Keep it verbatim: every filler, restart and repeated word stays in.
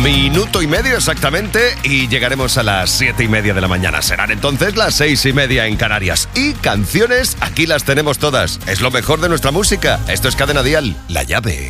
Minuto y medio exactamente y llegaremos a las siete y media de la mañana. Serán entonces las seis y media en Canarias. Y canciones, aquí las tenemos todas. Es lo mejor de nuestra música. Esto es Cadena Dial, La Llave.